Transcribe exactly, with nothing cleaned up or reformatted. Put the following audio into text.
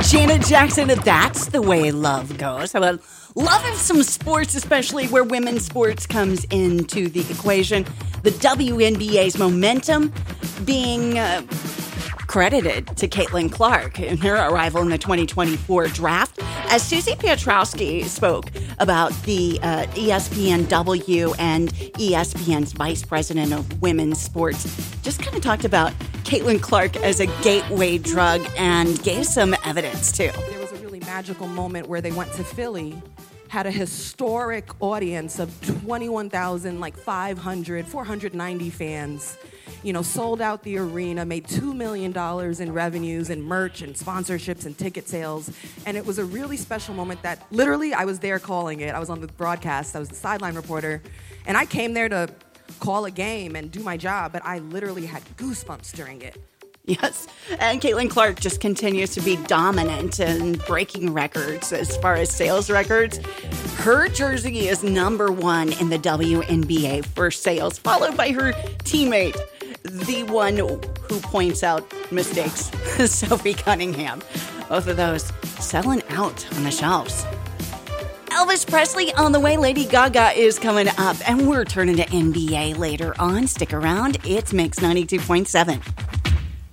Janet Jackson, that's the way love goes. How about love of some sports, especially where women's sports comes into the equation. The W N B A's momentum being uh, credited to Caitlin Clark in her arrival in the twenty twenty-four draft. As Susie Piotrowski spoke about the uh, E S P N W and E S P N's vice president of women's sports, just kind of talked about Caitlin Clark as a gateway drug and gave some evidence too. There was a really magical moment where they went to Philly, had a historic audience of twenty-one thousand, like five hundred, four hundred ninety fans. You know, sold out the arena, made two million dollars in revenues and merch and sponsorships and ticket sales. And it was a really special moment that literally I was there calling it. I was on the broadcast. I was the sideline reporter. And I came there to call a game and do my job, but I literally had goosebumps during it. Yes, and Caitlin Clark just continues to be dominant and breaking records as far as sales records. Her jersey is number one in the W N B A for sales, followed by her teammate, the one who points out mistakes, Sophie Cunningham. Both of those selling out on the shelves. Elvis Presley on the way. Lady Gaga is coming up, and we're turning to N B A later on. Stick around. It's Mix ninety-two point seven.